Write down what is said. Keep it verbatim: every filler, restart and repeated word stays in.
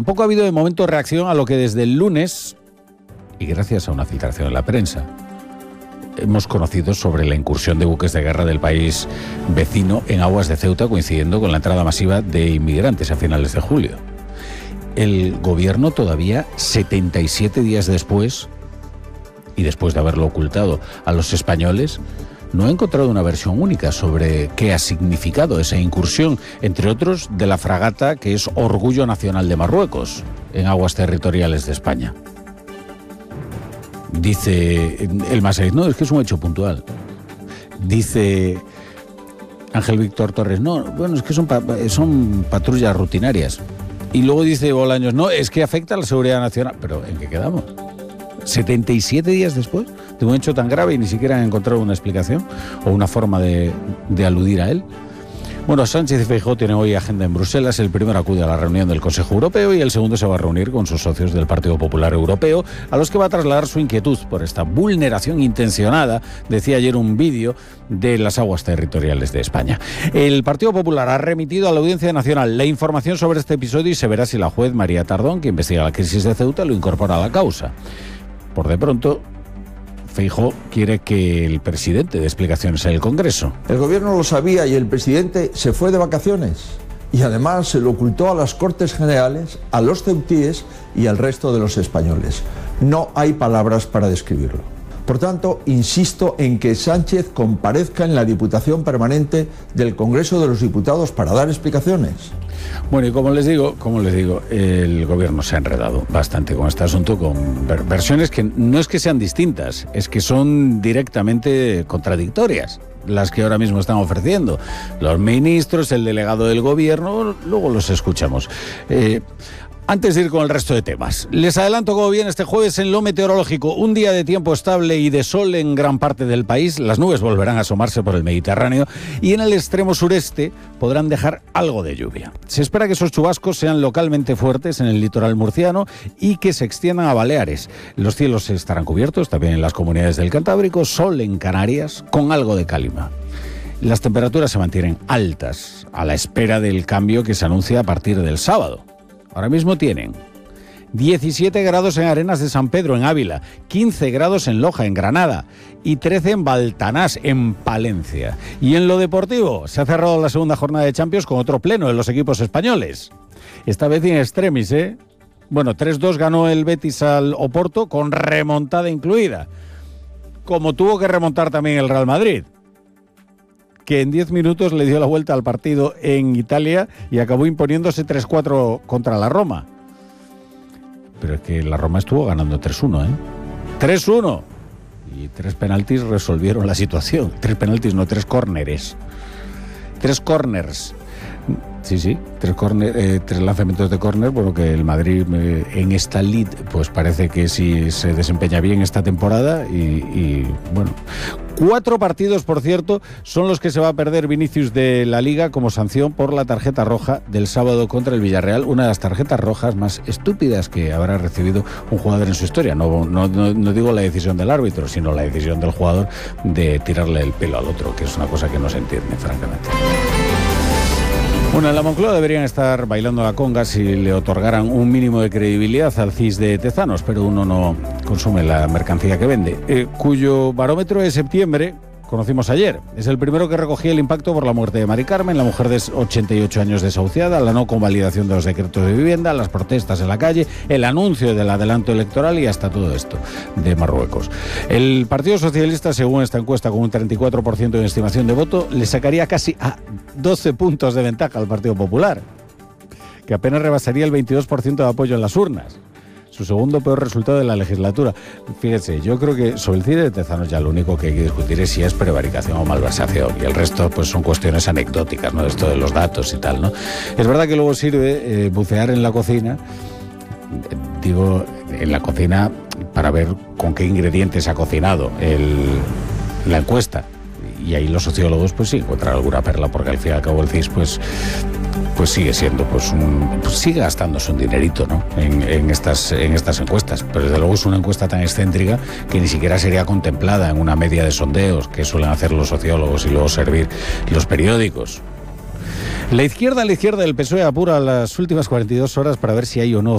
tampoco ha habido de momento reacción a lo que desde el lunes, y gracias a una filtración en la prensa, hemos conocido sobre la incursión de buques de guerra del país vecino en aguas de Ceuta, coincidiendo con la entrada masiva de inmigrantes a finales de julio. El gobierno todavía, setenta y siete días después, y después de haberlo ocultado a los españoles, no ha encontrado una versión única sobre qué ha significado esa incursión, entre otros de la fragata que es Orgullo Nacional de Marruecos, en aguas territoriales de España. Dice el Masaiz, no, es que es un hecho puntual. Dice Ángel Víctor Torres, no, bueno, es que son, pa- son patrullas rutinarias. Y luego dice Bolaños, no, es que afecta a la seguridad nacional. Pero ¿en qué quedamos? setenta y siete días después de un hecho tan grave y ni siquiera han encontrado una explicación o una forma de, de aludir a él. Bueno, Sánchez y Feijóo tienen hoy agenda en Bruselas. El primero acude a la reunión del Consejo Europeo y el segundo se va a reunir con sus socios del Partido Popular Europeo, a los que va a trasladar su inquietud por esta vulneración intencionada, decía ayer un vídeo, de las aguas territoriales de España. El Partido Popular ha remitido a la Audiencia Nacional la información sobre este episodio y se verá si la juez María Tardón, que investiga la crisis de Ceuta, lo incorpora a la causa. Por de pronto, Feijóo quiere que el presidente dé explicaciones en el Congreso. El gobierno lo sabía y el presidente se fue de vacaciones. Y además se lo ocultó a las Cortes Generales, a los ceutíes y al resto de los españoles. No hay palabras para describirlo. Por tanto, insisto en que Sánchez comparezca en la Diputación Permanente del Congreso de los Diputados para dar explicaciones. Bueno, y como les digo, como les digo, el gobierno se ha enredado bastante con este asunto, con ver- versiones que no es que sean distintas, es que son directamente contradictorias las que ahora mismo están ofreciendo los ministros, el delegado del gobierno. Luego los escuchamos. Eh, Antes de ir con el resto de temas, les adelanto cómo viene este jueves en lo meteorológico. Un día de tiempo estable y de sol en gran parte del país. Las nubes volverán a asomarse por el Mediterráneo y en el extremo sureste podrán dejar algo de lluvia. Se espera que esos chubascos sean localmente fuertes en el litoral murciano y que se extiendan a Baleares. Los cielos estarán cubiertos también en las comunidades del Cantábrico, sol en Canarias con algo de calima. Las temperaturas se mantienen altas a la espera del cambio que se anuncia a partir del sábado. Ahora mismo tienen diecisiete grados en Arenas de San Pedro, en Ávila, quince grados en Loja, en Granada, y trece en Baltanás, en Palencia. Y en lo deportivo, se ha cerrado la segunda jornada de Champions con otro pleno de los equipos españoles. Esta vez in extremis, ¿eh? Bueno, tres dos ganó el Betis al Oporto, con remontada incluida. Como tuvo que remontar también el Real Madrid, que en diez minutos le dio la vuelta al partido en Italia y acabó imponiéndose tres cuatro contra la Roma. Pero es que la Roma estuvo ganando tres uno, ¿eh? tres uno. Y tres penaltis resolvieron la situación. Tres penaltis, no, tres córneres. Tres corners. Sí, sí, tres, corner, eh, tres lanzamientos de córner, bueno, que el Madrid eh, en esta lid, pues parece que sí se desempeña bien esta temporada y, y bueno, cuatro partidos, por cierto, son los que se va a perder Vinicius de la Liga como sanción por la tarjeta roja del sábado contra el Villarreal, una de las tarjetas rojas más estúpidas que habrá recibido un jugador en su historia. No, no, no, no digo la decisión del árbitro, sino la decisión del jugador de tirarle el pelo al otro, que es una cosa que no se entiende, francamente. Bueno, en la Moncloa deberían estar bailando la conga si le otorgaran un mínimo de credibilidad al C I S de Tezanos, pero uno no consume la mercancía que vende, eh, cuyo barómetro de septiembre conocimos ayer. Es el primero que recogía el impacto por la muerte de Mari Carmen, la mujer de ochenta y ocho años desahuciada, la no convalidación de los decretos de vivienda, las protestas en la calle, el anuncio del adelanto electoral y hasta todo esto de Marruecos. El Partido Socialista, según esta encuesta, con un treinta y cuatro por ciento de estimación de voto, le sacaría casi a doce puntos de ventaja al Partido Popular, que apenas rebasaría el veintidós por ciento de apoyo en las urnas. Su segundo peor resultado de la legislatura. Fíjense, yo creo que sobre el C I S de Tezanos ya lo único que hay que discutir es si es prevaricación o malversación, y el resto pues son cuestiones anecdóticas, ¿no? Esto de los datos y tal, ¿no? Es verdad que luego sirve eh, bucear en la cocina, digo, en la cocina para ver con qué ingredientes ha cocinado el, la encuesta, y ahí los sociólogos pues sí encuentran alguna perla, porque al fin y al cabo el C I S pues pues sigue siendo, pues, un, pues sigue gastándose un dinerito, ¿no? En, en, estas, en estas encuestas. Pero desde luego es una encuesta tan excéntrica que ni siquiera sería contemplada en una media de sondeos que suelen hacer los sociólogos y luego servir los periódicos. La izquierda, la izquierda del P S O E apura las últimas cuarenta y dos horas para ver si hay o no